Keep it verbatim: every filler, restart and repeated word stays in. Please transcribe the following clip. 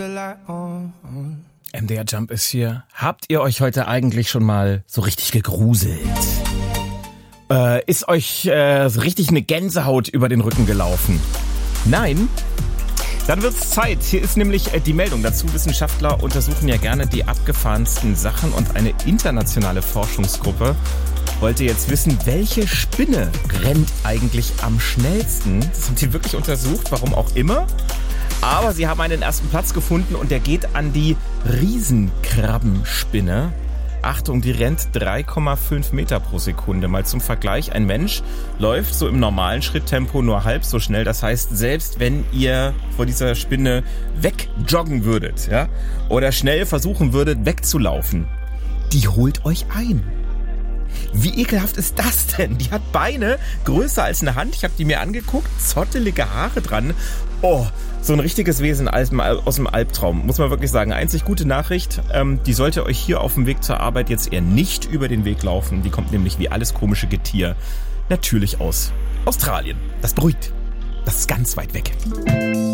M D R Jump ist hier. Habt ihr euch heute eigentlich schon mal so richtig gegruselt? Äh, ist euch äh, so richtig eine Gänsehaut über den Rücken gelaufen? Nein? Dann wird's Zeit. Hier ist nämlich äh, die Meldung dazu. Wissenschaftler untersuchen ja gerne die abgefahrensten Sachen und eine internationale Forschungsgruppe wollte jetzt wissen, welche Spinne rennt eigentlich am schnellsten. Das haben die wirklich untersucht, warum auch immer. Aber sie haben einen ersten Platz gefunden und der geht an die Riesenkrabbenspinne. Achtung, die rennt drei Komma fünf Meter pro Sekunde. Mal zum Vergleich, ein Mensch läuft so im normalen Schritttempo nur halb so schnell. Das heißt, selbst wenn ihr vor dieser Spinne wegjoggen würdet, ja, oder schnell versuchen würdet wegzulaufen, die holt euch ein. Wie ekelhaft ist das denn? Die hat Beine größer als eine Hand. Ich habe die mir angeguckt, zottelige Haare dran. Oh, so ein richtiges Wesen aus dem Albtraum, muss man wirklich sagen. Einzig gute Nachricht, ähm, die sollte euch hier auf dem Weg zur Arbeit jetzt eher nicht über den Weg laufen. Die kommt nämlich wie alles komische Getier natürlich aus Australien. Das beruhigt. Das ist ganz weit weg.